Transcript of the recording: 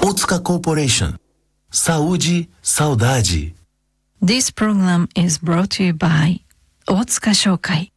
Otsuka Corporation. Saúde, saudade. This program is brought to you by 大塚商会